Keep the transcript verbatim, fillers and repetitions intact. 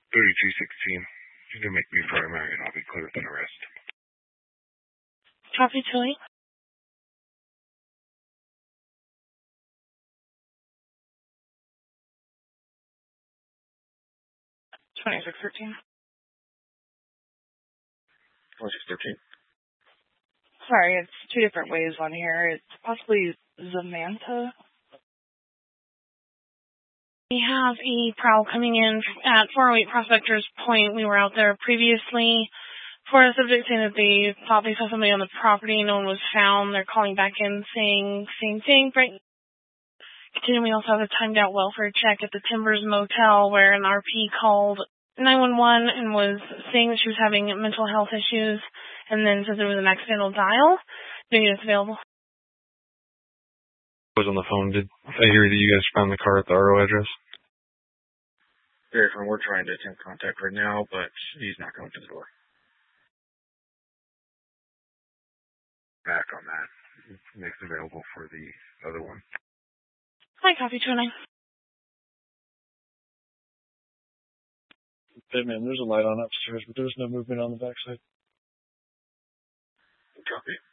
thirty-two sixteen. You can make me primary and I'll be clear with an arrest. Copy, two eight. twenty-six thirteen. twenty-six thirteen. Sorry, it's two different ways on here. It's possibly Samantha. We have a prowl coming in at four oh eight Prospectors Point. We were out there previously for a subject saying that they thought they saw somebody on the property. No one was found. They're calling back in saying same thing. Right. Continuing, we also have a timed out welfare check at the Timbers Motel where an R P called nine one one and was saying that she was having mental health issues and then said there was an accidental dial. Do you guys available? I was on the phone. Did I hear that you guys found the car at the R O address? Very fine. We're trying to attempt contact right now, but he's not going to the door. Back on that. Makes available for the other one. Hi, copy two nine. Hey man, there's a light on upstairs, but there's no movement on the backside. Copy.